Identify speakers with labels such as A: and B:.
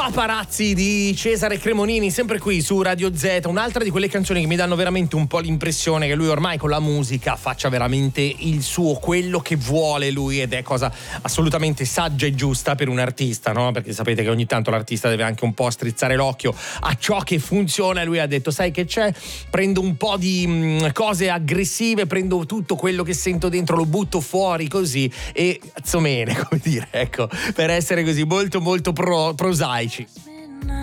A: Paparazzi di Cesare Cremonini, sempre qui su Radio Z, un'altra di quelle canzoni che mi danno veramente un po' l'impressione che lui ormai con la musica faccia veramente il suo, quello che vuole lui, ed è cosa assolutamente saggia e giusta per un artista, no? Perché sapete che ogni tanto l'artista deve anche un po' strizzare l'occhio a ciò che funziona, e lui ha detto: sai che c'è, prendo un po' di cose aggressive, prendo tutto quello che sento dentro, lo butto fuori così, e zomene, come dire, ecco, per essere così molto molto prosaici.